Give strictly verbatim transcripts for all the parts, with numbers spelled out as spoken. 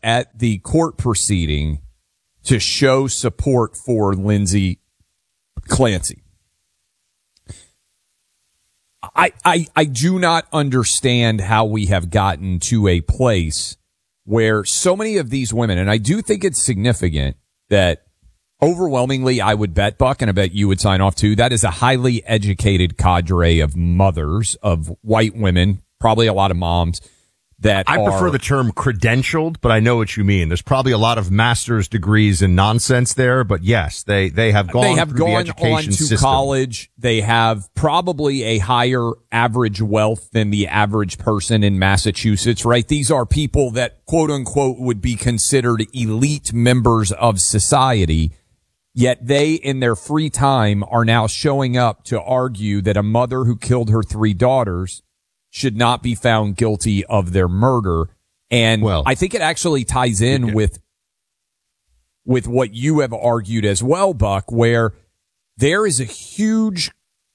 at the court proceeding to show support for Lindsay Clancy. I, I, I do not understand how we have gotten to a place where so many of these women, and I do think it's significant that overwhelmingly I would bet, Buck, and I bet you would sign off too, that is a highly educated cadre of mothers, of white women, probably a lot of moms, that I are, prefer the term credentialed, but I know what you mean. There's probably a lot of master's degrees and nonsense there, but yes, they, they have gone they have through gone the education on to system. college. They have probably a higher average wealth than the average person in Massachusetts, right? These are people that, quote unquote, would be considered elite members of society. Yet they, in their free time, are now showing up to argue that a mother who killed her three daughters should not be found guilty of their murder. And well, I think it actually ties in yeah. with, with what you have argued as well, Buck, where there is a huge,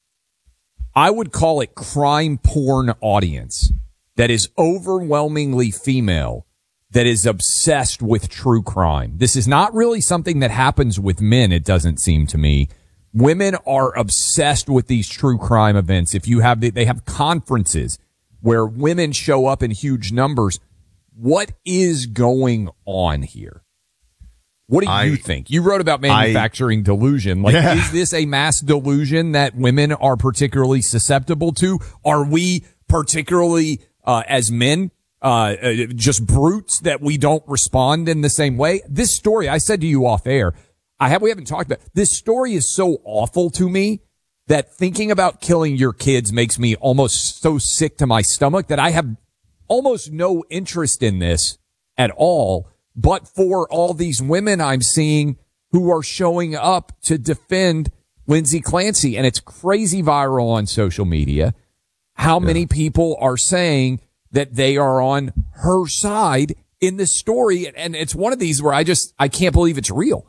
I would call it crime porn audience that is overwhelmingly female, that is obsessed with true crime. This is not really something that happens with men, it doesn't seem to me. Women are obsessed with these true crime events. If you have, the, they have conferences where women show up in huge numbers. What is going on here? What do you I, think? You wrote about manufacturing I, delusion. Like, yeah. Is this a mass delusion that women are particularly susceptible to? Are we particularly, uh, as men, uh, just brutes that we don't respond in the same way? This story, I said to you off air, I have, we haven't talked about, this story is so awful to me that thinking about killing your kids makes me almost so sick to my stomach that I have almost no interest in this at all. But for all these women I'm seeing who are showing up to defend Lindsay Clancy, and it's crazy viral on social media, how yeah. many people are saying that they are on her side in this story. And it's one of these where I just, I can't believe it's real.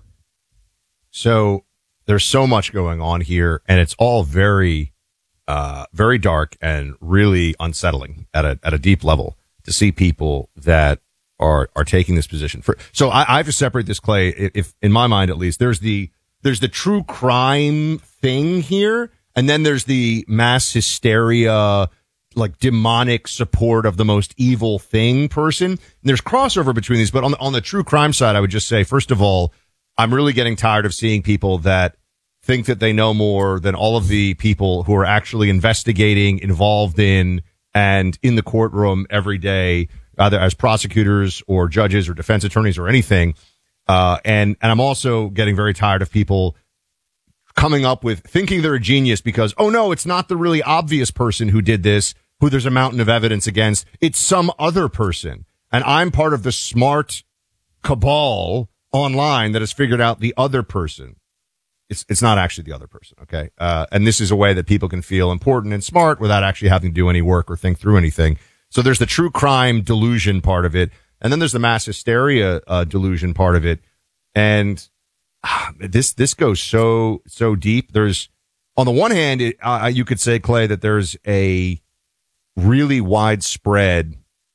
So there's so much going on here, and it's all very, uh, very dark and really unsettling at a, at a deep level to see people that are, are taking this position. For, so I, I have to separate this, Clay, if, in my mind at least, there's the, there's the true crime thing here, and then there's the mass hysteria, like demonic support of the most evil thing person. And there's crossover between these, but on the, on the true crime side, I would just say, first of all, I'm really getting tired of seeing people that think that they know more than all of the people who are actually investigating, involved in, and in the courtroom every day, either as prosecutors or judges or defense attorneys or anything. Uh, and, and I'm also getting very tired of people coming up with thinking they're a genius because, oh no, it's not the really obvious person who did this, who there's a mountain of evidence against. It's some other person. And I'm part of the smart cabal online that has figured out the other person. It's, it's not actually the other person. Okay. Uh, and this is a way that people can feel important and smart without actually having to do any work or think through anything. So there's the true crime delusion part of it. And then there's the mass hysteria, uh, delusion part of it. And ah, this, this goes so, so deep. There's, on the one hand, it, uh, you could say, Clay, that there's a really widespread,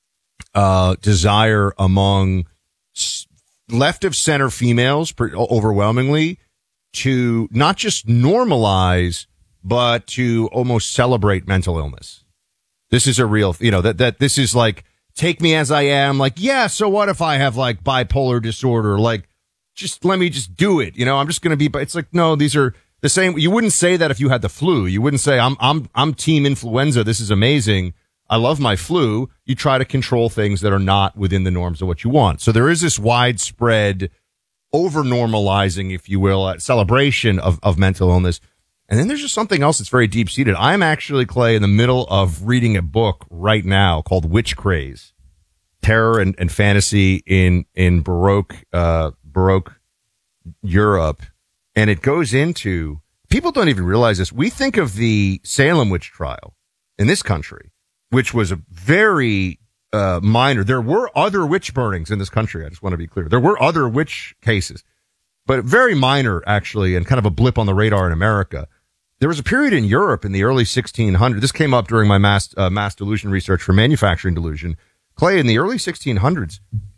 uh, desire among s- left of center females, overwhelmingly, to not just normalize, but to almost celebrate mental illness. This is a real, you know, that, that this is like, take me as I am. Like, yeah, so what if I have like bipolar disorder? Like, just let me just do it. You know, I'm just going to be, but it's like, no, these are the same. You wouldn't say that if you had the flu. You wouldn't say, I'm, I'm, I'm team influenza. This is amazing. I love my flu. You try to control things that are not within the norms of what you want. So there is this widespread over normalizing, if you will, uh, celebration of, of mental illness. And then there's just something else that's very deep seated. I'm actually, Clay, in the middle of reading a book right now called Witch Craze, Terror and, and Fantasy in, in Baroque, uh, Baroque Europe. And it goes into, people don't even realize this. We think of the Salem witch trial in this country, which was a very, uh, minor. There were other witch burnings in this country. I just want to be clear. There were other witch cases, but very minor, actually, and kind of a blip on the radar in America. There was a period in Europe in the early sixteen hundreds. This came up during my mass, uh, mass delusion research for manufacturing delusion. Clay, in the early sixteen hundreds,